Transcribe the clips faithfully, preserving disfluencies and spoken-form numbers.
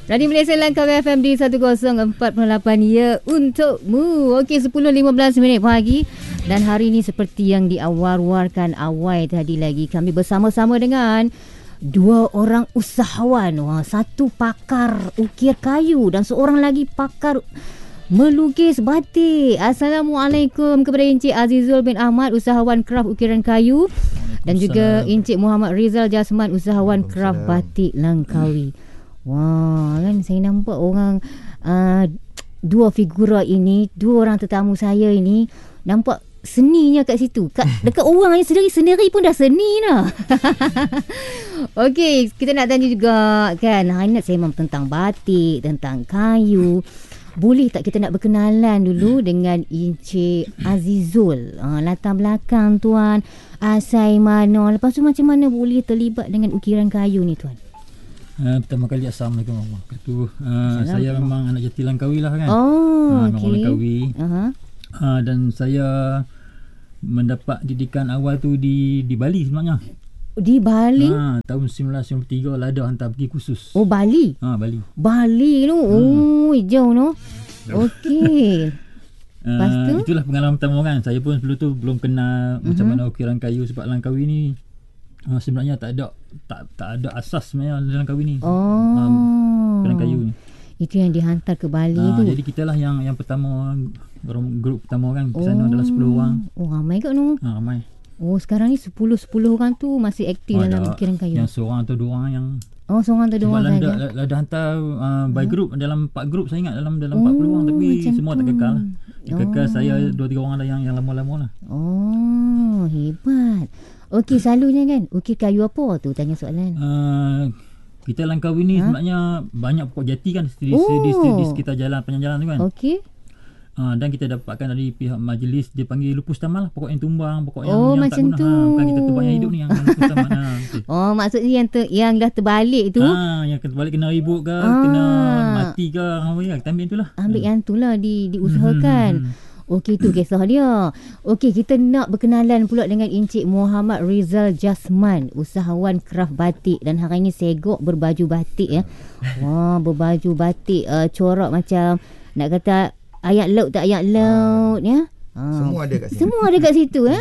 Radio Malaysia Langkawi F M di seratus empat puluh lapan ya untukmu. Okey, sepuluh lima belas minit pagi. Dan hari ini seperti yang diawar-warkan awal tadi lagi, kami bersama-sama dengan dua orang usahawan. Wah, satu pakar ukir kayu dan seorang lagi pakar melukis batik. Assalamualaikum kepada Encik Azizul bin Ahmad, usahawan kraf ukiran kayu, dan juga Encik Muhammad Rizal Jasman, usahawan kraf batik Langkawi. Wah, kan saya nampak orang uh, dua figura ini, dua orang tetamu saya ini, nampak seninya kat situ. Kat, dekat orang yang sendiri-sendiri pun dah seni dah. Okey, kita nak tanya juga kan, hari ni saya memang tentang batik, tentang kayu. Boleh tak kita nak berkenalan dulu dengan Encik Azizul? Uh, latar belakang tuan, asal mana, lepas tu macam mana boleh terlibat dengan ukiran kayu ni tuan? Uh, pertama kali Assalamualaikum warahmatullahi wabarakatuh. uh, Saya memang anak jati Langkawi lah kan. Oh, uh, okay. Orang Langkawi. uh-huh. uh, Dan saya mendapat didikan awal tu di di Bali sebenarnya. Di Bali? uh, Tahun sembilan belas sembilan puluh tiga Lada hantar pergi kursus. Oh, Bali? uh, Bali Bali tu. hmm. Oh, jauh no. Okey. Lepas tu? Uh, itulah pengalaman pertama kan. Saya pun sebelum tu belum kenal uh-huh. macam mana ukiran kayu, sebab Langkawi ni Uh, sebenarnya tak ada tak tak ada asas sebenarnya dalam Langkawi ni. Oh. Um, ukiran kayu ni. Itu yang dihantar ke Bali uh, tu. Jadi kita lah yang yang pertama, grup pertama kan. Di sana oh. dalam sepuluh orang. Oh, ramai kat tu. Ha, ramai. Oh, sekarang ni sepuluh sepuluh orang tu masih aktif oh, dalam ukiran kayu. Yang seorang atau dua orang yang Oh, seorang atau dua orang saja. Sebab Lada hantar uh, by group dalam empat group saya ingat, dalam dalam oh, empat puluh orang, tapi semua tak kekal. Yang kekal oh. saya dua tiga orang lah yang yang lama-lama lah. Oh, hebat. Okey, selalunya kan ukir kayu apa tu, tanya soalan. Uh, kita Langkawi ni ha? sebenarnya banyak pokok jati kan di, oh. di, di, di sekitar jalan, panjang jalan tu kan. Okey. Uh, dan kita dapatkan dari pihak majlis, dia panggil lupus tamal lah, pokok yang tumbang, pokok yang, oh, yang macam tak guna. Tu. Ha, bukan kita tumbang yang hidup ni, yang lupus tamal. Ha, okay. Oh, maksudnya yang ter, yang dah terbalik tu. Ah, yang terbalik kena ribut ke, ah. kena mati ke, apa ya, kita ambil itulah. Ambil hmm. yang itulah di diusahakan. Hmm. Okey, tu kisah dia. Okey, kita nak berkenalan pula dengan Encik Muhammad Rizal Jasman, usahawan kraf batik, dan hari ini segok berbaju batik ya. Wah, berbaju batik uh, corak macam nak kata ayat laut tak ayat laut ya. Ha. Semua ada kat situ. Semua ada kat situ ya.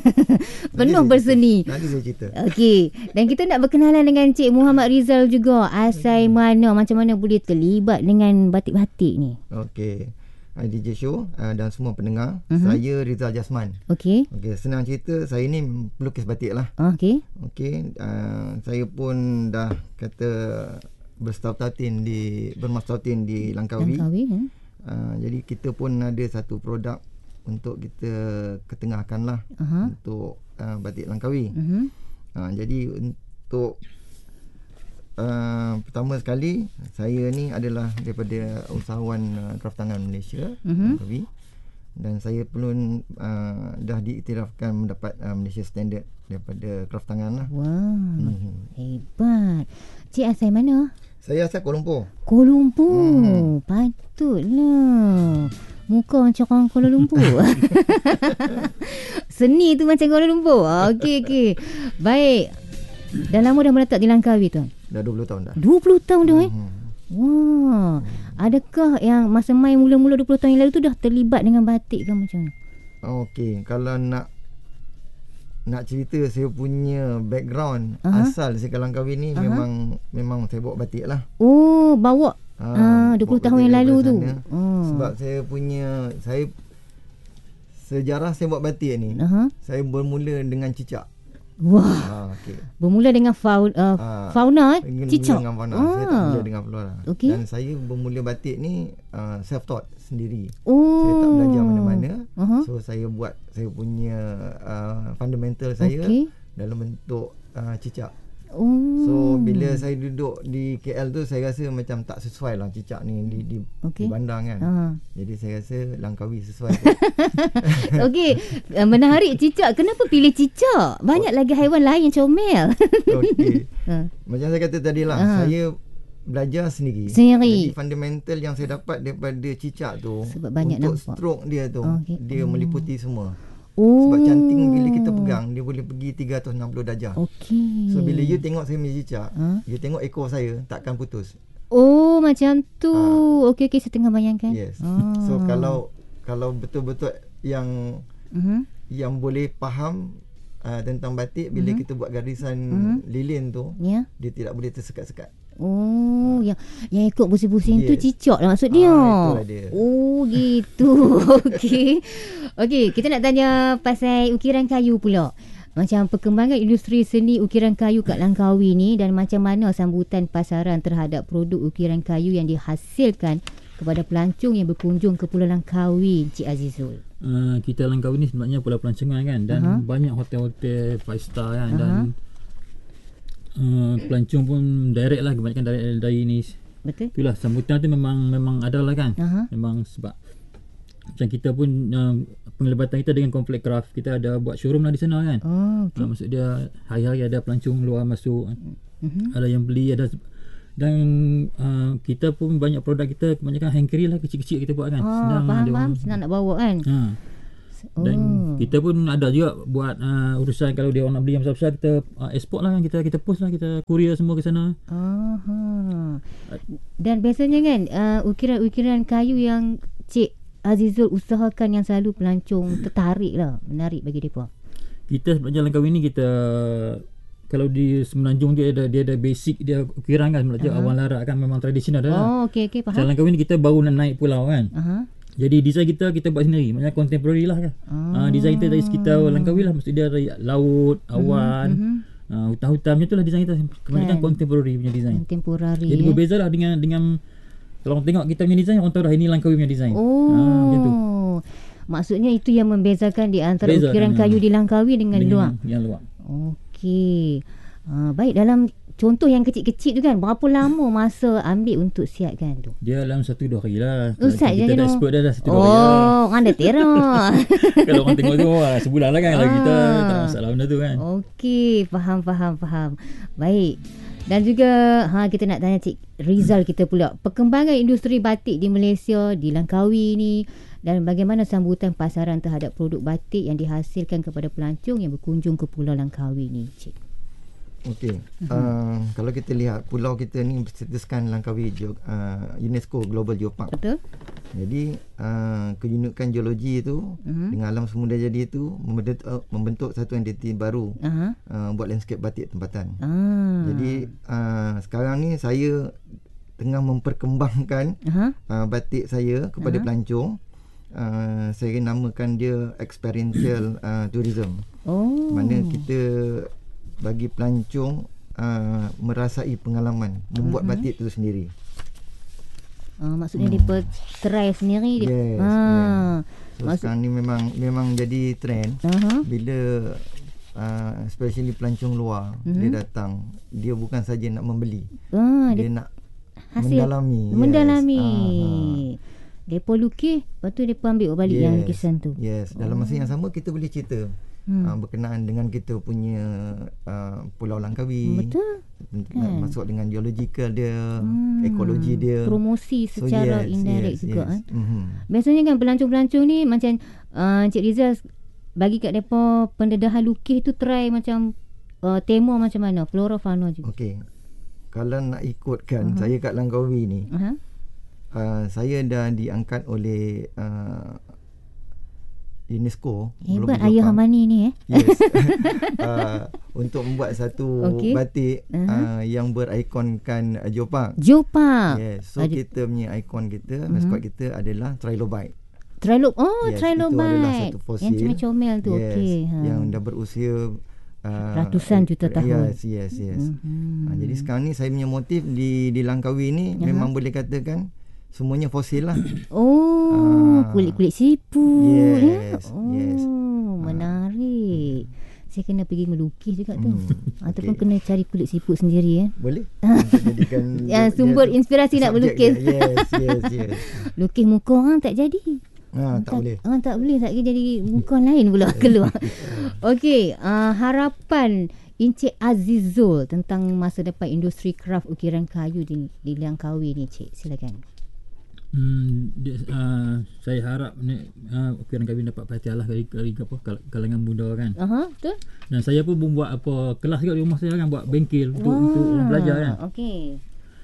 Penuh berseni. Nanti saya cerita. Okey, dan kita nak berkenalan dengan Encik Muhammad Rizal juga. Asal mana, macam mana boleh terlibat dengan batik-batik ni? Okey. D J Show uh, dan semua pendengar, uh-huh. saya Rizal Jasman. Okey. Okey, senang cerita, saya ni pelukis batik lah. Okey. Okey, uh, saya pun dah kata berstautin di bermastautin di Langkawi. Langkawi ya. Uh, jadi kita pun ada satu produk untuk kita ketengahkan lah, uh-huh. untuk uh, batik Langkawi. Uh-huh. Uh, jadi untuk Uh, pertama sekali, saya ni adalah daripada usahawan uh, kraf tangan Malaysia, uh-huh. Langkawi, dan saya pun uh, dah diiktirafkan mendapat uh, Malaysia Standard daripada kraf tangan lah. Wow, uh-huh. hebat. Cik asal mana? Saya asal Kuala Lumpur. Kuala Lumpur, hmm. patutlah. Muka macam orang Kuala Lumpur. Seni tu macam Kuala Lumpur. Okey, okey. Baik. Dah lama dah menetap di Langkawi tuan? Dah dua puluh tahun dah. dua puluh tahun dah eh? Hmm. Wah. Adakah yang masa main mula-mula dua puluh tahun yang lalu tu dah terlibat dengan batik ke macam mana? Okey, kalau nak nak cerita saya punya background, uh-huh. asal saya ke Langkawi ni, uh-huh. memang memang saya bawa batik lah. Oh, bawa ha, ah, dua puluh tahun yang lalu tu. Oh. Sebab saya punya saya sejarah saya buat batik ni. Uh-huh. Saya bermula dengan cicak. Wah. Ha, okay. Bermula dengan fauna, uh, ha, fauna eh? Cicak. Dengan fauna. Ah. Saya tak mula dengan flora. Okay. Dan saya bermula batik ni uh, self-taught sendiri. Oh. Saya tak belajar mana-mana. Uh-huh. So saya buat saya punya uh, fundamental saya okay. dalam bentuk uh, cicak. Oh. So bila saya duduk di K L tu, saya rasa macam tak sesuai lah cicak ni di di, okay. di bandar kan. Uh-huh. Jadi saya rasa Langkawi sesuai. Okey, menarik cicak. Kenapa pilih cicak? Banyak oh. lagi haiwan lain yang comel. Okey. Uh. Macam saya kata tadi lah, uh-huh. saya belajar sendiri. Sendiri. Jadi fundamental yang saya dapat daripada cicak tu, sebab banyak untuk nampak. stroke dia tu, okay. dia hmm. meliputi semua. Oh. Sebab canting bila kita pegang, dia boleh pergi tiga ratus enam puluh darjah. Okey. So bila you tengok saya punya cicak, huh? you tengok ekor saya takkan putus. Oh, Oh, macam tu. Ah. Okey okey, saya tengah bayangkan. Yes. Oh. So kalau kalau betul-betul yang uh-huh. yang boleh faham uh, tentang batik, bila uh-huh. kita buat garisan uh-huh. lilin tu, yeah. dia tidak boleh tersekat-sekat. Oh, yang yang ikut pusing-pusing yes. tu cicak lah maksud dia. Ah, itulah dia. Oh, gitu. Okey. Okey, kita nak tanya pasal ukiran kayu pula. Macam perkembangan industri seni ukiran kayu kat Langkawi ni, dan macam mana sambutan pasaran terhadap produk ukiran kayu yang dihasilkan kepada pelancong yang berkunjung ke Pulau Langkawi, Encik Azizul? Uh, kita Langkawi ni sebenarnya pulau pelancongan kan, dan uh-huh. banyak hotel-hotel five star kan, uh-huh. dan Uh, pelancong pun direct lah, kebanyakan direct dari ni. Betul. Itulah sambutan tu memang memang ada lah kan. Uh-huh. Memang sebab macam kita pun uh, penglibatan kita dengan Complex Craft, kita ada buat showroom lah di sana kan. Oh, okay. uh, maksud dia hari-hari ada pelancong luar masuk. Uh-huh. Ada yang beli, ada, dan uh, kita pun banyak produk kita kebanyakan hand carry lah, kecil-kecil kita buat kan. Oh, senang faham, faham. Senang nak bawa kan. Ha. Dan oh. kita pun ada juga buat uh, urusan kalau dia orang nak beli yang besar-besar, kita uh, export lah kan, kita kita post lah, kita courier semua ke sana. Aha. Dan biasanya kan uh, ukiran-ukiran kayu yang Cik Azizul usahakan yang selalu pelancong tertarik lah, menarik bagi mereka. Kita sebenarnya Langkawi ni kita kalau di Semenanjung dia ada dia ada basic dia ukiran kan, sebenarnya uh-huh. awal larak kan memang tradisional dah. Oh, okey okey, faham. Langkawi ni kita baru nak naik pulau kan. Uh-huh. Jadi design kita kita buat sendiri, maknanya contemporary lah kan. Ah. Uh, design kita dari sekitar Langkawi lah, mesti dia dari laut, awan, mm-hmm. uh, hutan-hutan, macam itulah design kita. Kebanyakan kan contemporary punya design. Contemporary. Jadi eh. berbeza lah dengan dengan kalau orang tengok kita punya design, orang tahu dah ini Langkawi punya design. Oh. Uh, macam tu. Maksudnya itu yang membezakan di antara Beza, ukiran uh, kayu di Langkawi dengan, dengan luar. Yang luar. Okey. Uh, baik, dalam contoh yang kecil-kecil tu kan, berapa lama masa ambil untuk siapkan tu? Dia dalam satu dua hari lah. Ustaz kita je dah expert dah, dah satu oh, dua hari lah. Oh, orang dah terang. Kalau orang tengok tu, wah, sebulan lah kan. Ah. Kita tak ada masalah benda tu kan. Okey, faham, faham, faham. Baik. Dan juga ha, kita nak tanya Cik Rizal kita pula, perkembangan industri batik di Malaysia, di Langkawi ni, dan bagaimana sambutan pasaran terhadap produk batik yang dihasilkan kepada pelancong yang berkunjung ke Pulau Langkawi ni, Cik? Okey, uh-huh. uh, kalau kita lihat pulau kita ni berstatuskan Langkawi uh, UNESCO Global Geopark. Betul. Jadi uh, keunikan geologi itu uh-huh. dengan alam semula jadi itu membentuk, uh, membentuk satu entiti baru uh-huh. uh, buat landscape batik tempatan. Uh. Jadi uh, sekarang ni saya tengah memperkembangkan uh-huh. uh, batik saya kepada uh-huh. pelancong. Uh, saya namakan dia experiential uh, tourism. Oh. Mana kita bagi pelancong uh, merasai pengalaman membuat uh-huh. batik itu sendiri. Uh, maksudnya hmm. dia try sendiri dia. Yes, ah. yeah. So Maksud... sekarang ni memang memang jadi trend. Uh-huh. Bila uh, especially pelancong luar uh-huh. dia datang, dia bukan saja nak membeli. Uh, dia, dia nak hasil mendalami. Mendalami. Yes. Uh-huh. Depa lukis, lepas tu depa ambil balik yes. yang lukisan tu. Yes, dalam masa yang sama kita boleh cerita. Hmm. Uh, berkenaan dengan kita punya uh, Pulau Langkawi. Betul kan? Masuk dengan geological dia, hmm. ekologi dia, promosi secara so, yes, indirect yes, juga yes. Kan? Mm-hmm. Biasanya kan pelancong-pelancong ni macam uh, Encik Rizal bagi kat mereka pendedahan lukis tu try macam uh, tema macam mana, flora fauna juga. Okey, kalau nak ikutkan uh-huh. saya kat Langkawi ni uh-huh. uh, saya dah diangkat oleh uh, UNESCO. Hebat ayah Hamani ni eh. Yes. uh, untuk membuat satu okay. batik uh-huh. uh, yang berikonkan uh, Geopark. Geopark. Yes. So Adu. kita punya ikon kita, uh-huh. maskot kita adalah trilobite. Trilobite. Oh, yes, trilobite. Itu adalah satu fosil. Yang comel-comel tu. Yes. Okey. Ha. Yang dah berusia uh, ratusan juta tahun. Yes, yes, yes. Uh-huh. Uh, jadi sekarang ni saya punya motif di di Langkawi ni uh-huh. memang boleh katakan semuanya fosil lah. Oh, ah. kulit-kulit sipu. Yes, oh, yes. Menarik. Ah. Saya kena pergi melukis juga tu. Hmm, Ataupun okay. kena cari kulit siput sendiri eh. Boleh. Jadikan ya, sumber yes, inspirasi nak melukis. Yes, yes, yes. Lukis muka orang tak jadi. Ha, tak, tak boleh. Ah, tak boleh, tak jadi muka lain pula keluar. Okey, uh, harapan Encik Azizul tentang masa depan industri kraft ukiran kayu di, di Langkawi ni, Cik. Silakan. Hmm, dia, uh, saya harap ni uh, ukiran kayu dapat perhatian lah dari, dari apa, kalangan muda kan. Aha, betul. Dan saya pun membuat apa kelas juga di rumah saya kan, buat bengkel untuk, untuk orang belajar kan. Okey.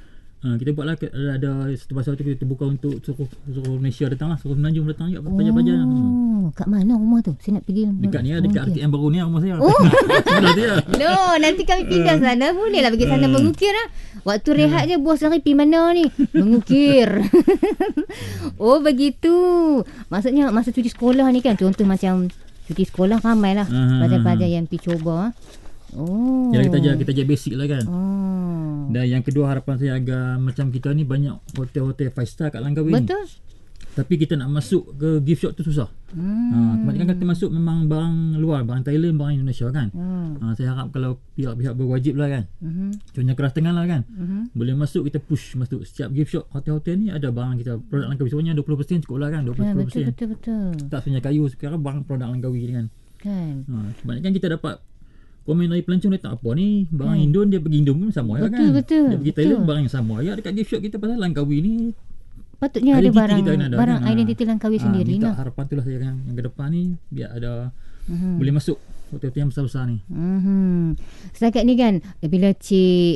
Ha, kita buatlah ada, ada satu pasal tu kita buka untuk suruh, suruh Malaysia datang lah, suruh Menanjung datang juga pelajar-pelajar. Oh, hmm. kat mana rumah tu? Saya nak pergi. Dekat ni lah, dekat R T M baru ni rumah saya. Oh. dia. No, nanti kami pindah sana. Boleh lah pergi sana mengukir lah. Waktu rehat je bos lari pergi mana ni? Mengukir. Oh, begitu. Maksudnya masa cuti sekolah ni kan, contoh macam cuti sekolah ramai lah pelajar-pelajar yang pergi cuba. Oh. Jadi kita ajar, kita ajar basic lah kan. Oh. Dan yang kedua harapan saya agar macam kita ni banyak hotel-hotel five star kat Langkawi. Betul. Tapi kita nak masuk ke gift shop tu susah. Hmm. Ha, kebanyakan kita masuk memang barang luar, barang Thailand, barang Indonesia kan. Hmm. Ha, saya harap kalau pihak-pihak berwajib lah kan. Hmm. Contohnya Keras Tengah lah kan. Hmm. Boleh masuk, kita push masuk setiap gift shop hotel-hotel ni ada barang kita. Produk Langkawi sebenarnya dua puluh peratus cukup lah kan. dua puluh Ya, peratus. betul, betul, betul. Tak sebenarnya kayu sekarang barang produk Langkawi ni kan. Kan. Ha, kebanyakan kita dapat komen dari pelancong dia tak apa ni. Barang hmm. Indon dia pergi Indon pun sama betul, kan. Betul, dia pergi Thailand barang yang sama. Ya dekat gift shop kita pasal Langkawi ni patutnya ada barang ada, barang kan? identiti Langkawi ha, sendiri minta lah. Harapan tu lah saya kan yang ke depan ni biar ada uh-huh. boleh masuk hotel-hotel yang besar-besar ni. Uh-huh. Setakat ni kan bila Cik